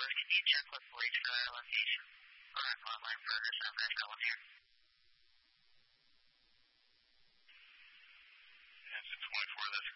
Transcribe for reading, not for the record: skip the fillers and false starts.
Can you check with police for that location? Or online for this address I want here?